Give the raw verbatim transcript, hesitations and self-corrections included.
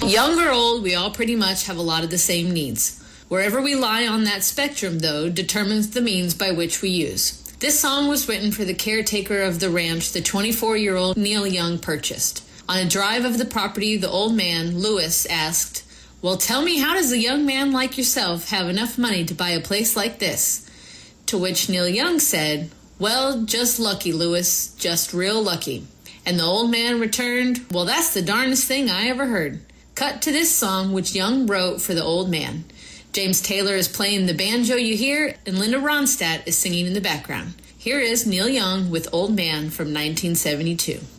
Young or old, we all pretty much have a lot of the same needs. Wherever we lie on that spectrum, though, determines the means by which we use. This song was written for the caretaker of the ranch the twenty-four-year-old Neil Young purchased. On a drive of the property, the old man, Lewis, asked, "Well, tell me, how does a young man like yourself have enough money to buy a place like this?" To which Neil Young said, "Well, just lucky, Lewis, just real lucky." And the old man returned, "Well, that's the darndest thing I ever heard." Cut to this song, which Young wrote for the old man. James Taylor is playing the banjo you hear, and Linda Ronstadt is singing in the background. Here is Neil Young with Old Man from nineteen seventy-two.